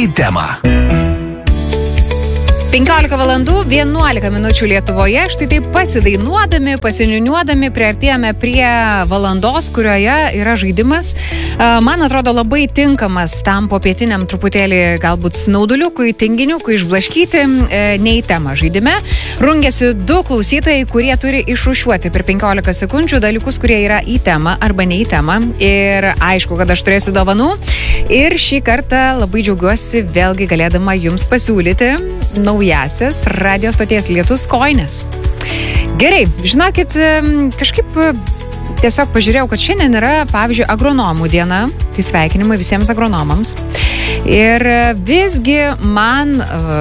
ne į temą. 15 valandų 11 minučių Lietuvoje. Štai taip pasidainuodami, pasiniuniuodami priartėjome prie valandos, kurioje yra žaidimas. Man atrodo labai tinkamas tam popietiniam truputėlį galbūt snauduliukui, tinginiukui išblaškyti ne į temą žaidime. Rungiasi du klausytojai, kurie turi išrūšiuoti per 15 sekundžių dalykus, kurie yra į temą arba ne į temą. Ir aišku, kad aš turėsiu dovanų. Ir šį kartą labai džiaugiuosi vėlgi galėdama jums pasiūlyti naujasias radio stoties Lietus kojines. Gerai, žinokit, kažkaip tiesiog pažiūrėjau, kad šiandien yra, pavyzdžiui, agronomų diena, tai sveikinimai visiems agronomams. Ir visgi man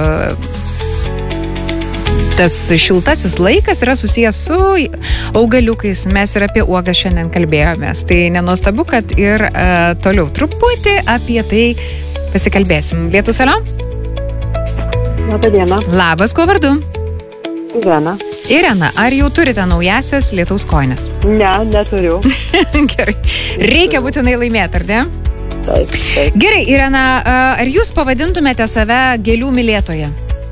tas šiltasis laikas yra susijęs su augaliukais, mes ir apie uogas šiandien kalbėjomės. Tai nenuostabu, kad ir toliau truputį apie tai pasikalbėsim. Lietus, alo? Labą dieną. Labas, kuo vardu? Irena. Irena, ar jau turite naujasias Lietaus kojines? Ne, neturiu. Gerai. Reikia būtinai laimėti, ar ne? Taip, taip. Gerai, Irena, ar jūs pavadintumėte save gėlių mylėtoje?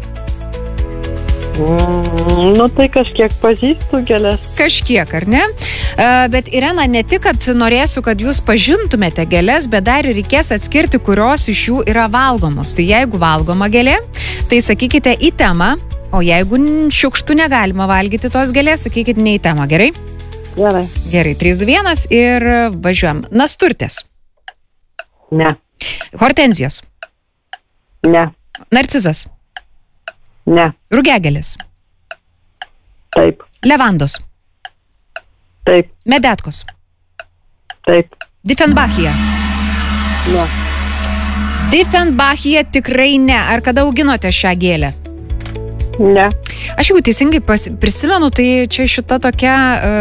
Tai kažkiek pažįstu gėlės. Kažkiek, ar ne? Bet Irena, ne tik, kad norėsiu, kad jūs pažintumėte gėlės, bet dar reikės atskirti, kurios iš jų yra valgomos. Tai jeigu valgoma gėlė, tai sakykite į temą, o jeigu šiukštų negalima valgyti tos gėlės, sakykite ne į temą, gerai? Gerai. Gerai, 3, 2, 1 ir važiuojam. Nasturtės. Ne. Hortenzijos. Ne. Narcizas. Ne. Rugiagėlės. Taip. Levandos. Taip. Medetkos. Taip. Difenbachija. Ne. Difenbachija tikrai ne. Ar kada auginote šią gėlę? Ne. Aš jau teisingai prisimenu, tai čia šita tokia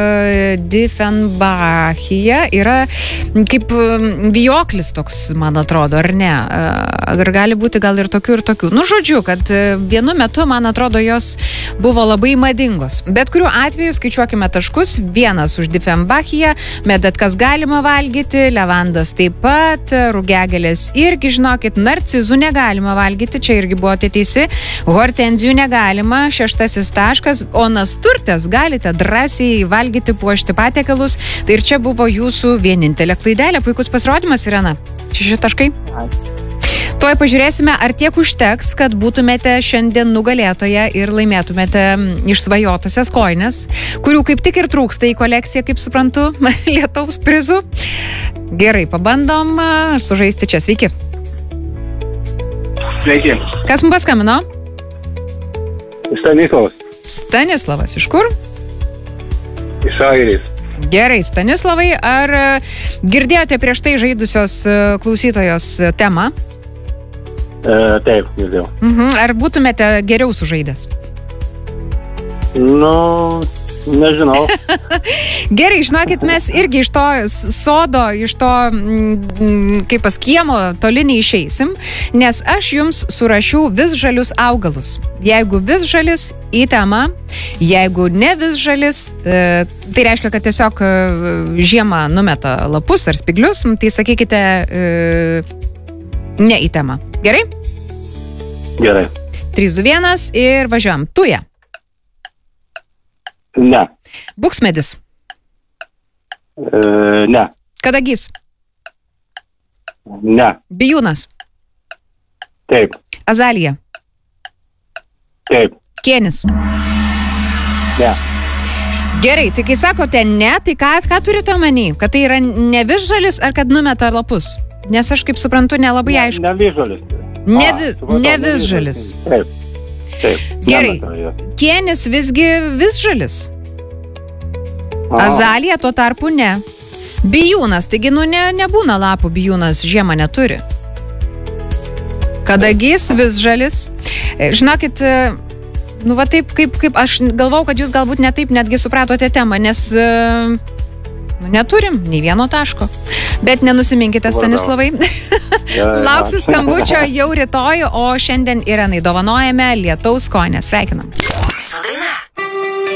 Difenbachija yra kaip vijoklis toks, man atrodo, ar ne? Ar gali būti gal ir tokių, ir tokių. Nu, žodžiu, kad vienu metu, man atrodo, jos buvo labai madingos. Bet kuriuo atveju skaičiuokime taškus. 1 už Difenbachiją, medetkas galima valgyti, levandas taip pat, rugiagėlės irgi, žinokit, narcizų negalima valgyti, čia irgi buvote teisi, hortenzijų negalima, 6 taškas, o nasturtės galite drąsiai valgyti, puošti patiekalus. Tai ir čia buvo jūsų vienintelė klaidelė. Puikus pasirodymas, Irena. 6 taškai. Tuoj pažiūrėsime, ar tiek užteks, kad būtumėte šiandien nugalėtoje ir laimėtumėte išsvajotasias kojines, kurių kaip tik ir trūksta į kolekciją, kaip suprantu, Lietaus prizų. Gerai, pabandom sužaisti čia. Sveiki. Sveiki. Kas mums paskambino? Stanislavas. Stanislavas, iš kur? Iš Airijos. Gerai, Stanislavai, ar girdėjote prieš tai žaidusios klausytojos temą? Taip, girdėjau. Ar būtumėte geriau sužaidęs? Nežinau. Gerai, žinokit, mes irgi iš to sodo, iš to, kaip paskiemo, toli neišeisim, nes aš jums surašiau visžalius augalus. Jeigu visžalis į temą, jeigu ne visžalis, tai reiškia, kad tiesiog žiemą numeta lapus ar spiglius, tai sakykite ne į temą. Gerai? Gerai. 3, 2, 1 ir važiuojam. Tuja. Ne. Buksmedis. Ne. Kadagys. Ne. Bijūnas. Taip. Azalija. Taip. Kėnis. Ne. Gerai, tai kai sakote ne, tai ką turite omeny? Kad tai yra ne visžalis ar kad numeta lapus? Nes aš kaip suprantu nelabai aišku. Ne visžalis. Ne visžalis. Taip. Taip. Gerai. Kėnis visgi visžalis. Azalija tuo tarpu ne. Bijūnas, taigi nebūna lapų, bijūnas žiemą neturi. Kadagys visžalis. Žinokit, va taip, kaip aš galvau, kad jūs galbūt ne taip netgi supratote temą, nes neturim nei vieno taško. Bet nenusiminkite, Stanislavai. Lauksiu skambučio jau rytoj, o šiandien Irenai dovanojame Lietaus kojines. Sveikinam.